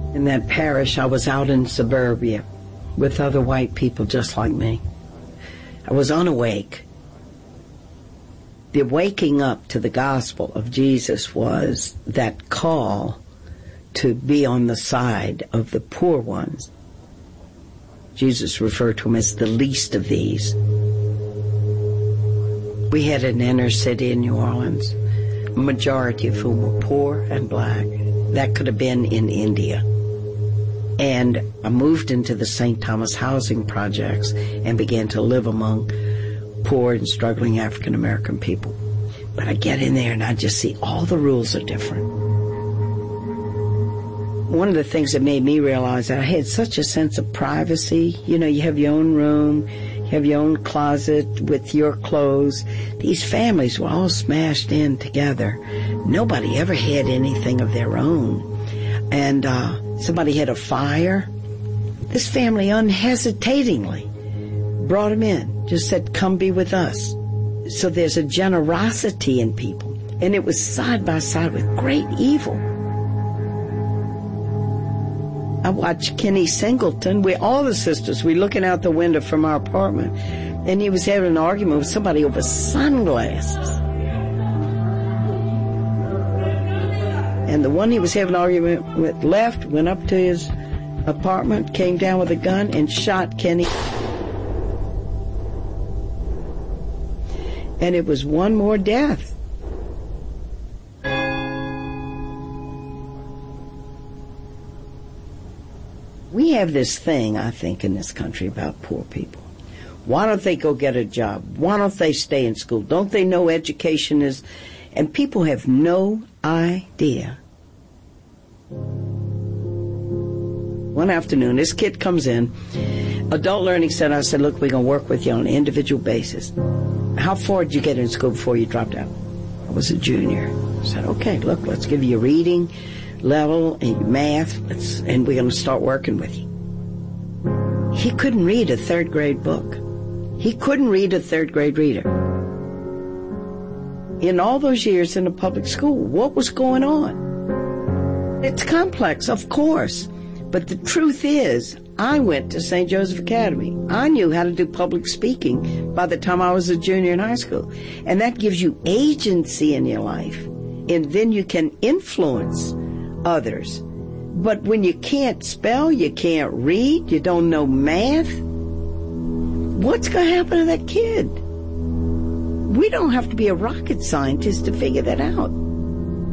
In that parish, I was out in suburbia with other white people just like me. I was unawake. The waking up to the gospel of Jesus was that call to be on the side of the poor ones. Jesus referred to them as the least of these. We had an inner city in New Orleans, a majority of whom were poor and black. That could have been in India. And I moved into the St. Thomas housing projects and began to live among poor and struggling African American people. But I get in there and I just see all the rules are different. One of the things that made me realize that I had such a sense of privacy. You know, you have your own room, you have your own closet with your clothes. These families were all smashed in together. Nobody ever had anything of their own. And somebody had a fire. This family unhesitatingly brought him in, just said, come be with us. So there's a generosity in people. And it was side by side with great evil. I watched Kenny Singleton, all the sisters, we looking out the window from our apartment, and he was having an argument with somebody over sunglasses. And the one he was having an argument with left, went up to his apartment, came down with a gun, and shot Kenny. And it was one more death. We have this thing, I think, in this country about poor people. Why don't they go get a job? Why don't they stay in school? Don't they know education is... And people have no idea. One afternoon, this kid comes in, Adult Learning Center. I said, look, we're going to work with you on an individual basis. How far did you get in school before you dropped out? I was a junior. I said, okay, look, let's give you your reading level and your math, and we're going to start working with you. He couldn't read a third grade book. He couldn't read a third grade reader. In all those years in a public school, what was going on? It's complex, of course. But the truth is, I went to St. Joseph Academy. I knew how to do public speaking by the time I was a junior in high school. And that gives you agency in your life. And then you can influence others. But when you can't spell, you can't read, you don't know math, what's going to happen to that kid? We don't have to be a rocket scientist to figure that out.